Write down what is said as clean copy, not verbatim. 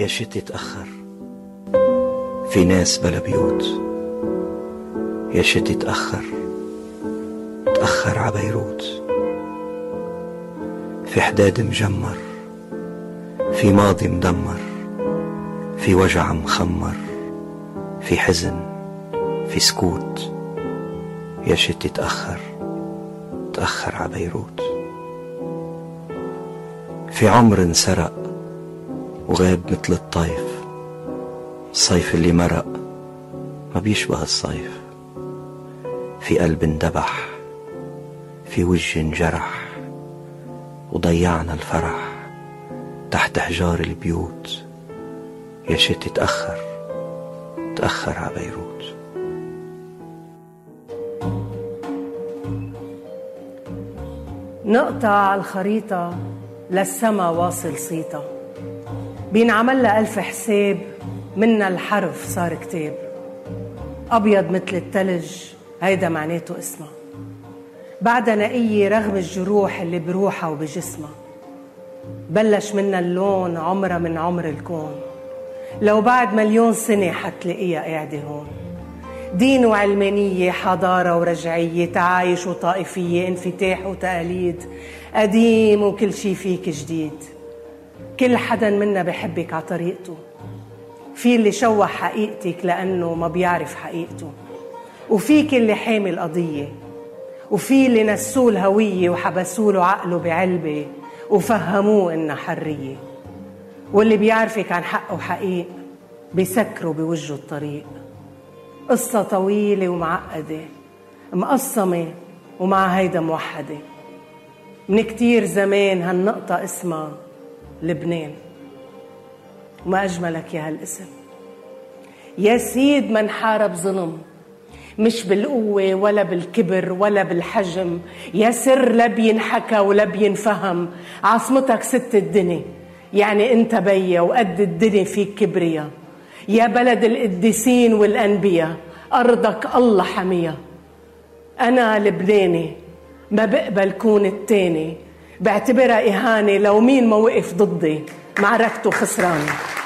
يا شتي تأخر، في ناس بلا بيوت. يا شتي تأخر، تأخر ع بيروت. في حداد مجمر، في ماضي مدمر، في وجع مخمر، في حزن، في سكوت. يا شتي تأخر، تأخر ع بيروت. في عمر انسرق وغاب مثل الطيف، الصيف اللي مرق ما بيشبه الصيف. في قلب اندبح، في وجه انجرح، وضيعنا الفرح تحت حجار البيوت. يا شتي تأخر، تأخر ع بيروت. نقطة على الخريطة للسما واصل صيتا، بينعمل لها 1000 حساب، منا الحرف صار كتاب. أبيض مثل التلج هيدا معناته اسمها، بعدها نقية رغم الجروح اللي بروحها وبجسمها. بلش منا اللون عمرها من عمر الكون، لو بعد 1,000,000 سنة حتلاقيها قاعدة هون. دين وعلمانية، حضارة ورجعية، تعايش وطائفية، انفتاح وتقاليد، قديم وكل شي فيك جديد. كل حدا منا بحبك على طريقته، في اللي شوه حقيقتك لأنه ما بيعرف حقيقته، وفيك اللي حامل قضية، وفي اللي نسوه الهوية وحبسوله عقله بعلبة وفهموه إنها حرية، واللي بيعرفك عن حق وحقيق بيسكروا بوجه الطريق. قصة طويلة ومعقدة مقسمة ومع هيدا موحدة. من كتير زمان هالنقطة اسمها لبنان، وما أجملك يا هالاسم. يا سيد ما نحارب ظلم، مش بالقوة ولا بالكبر ولا بالحجم. يا سر لا بينحكى ولا بينفهم. عاصمتك ست الدنيا، يعني انت بيا وقد الدنيا فيك كبريا. يا بلد القديسين والأنبياء، أرضك الله حميها. أنا لبناني، ما بقبل كون التاني، بعتبرها إهانة لو مين ما وقف ضدي، معركته خسرانة.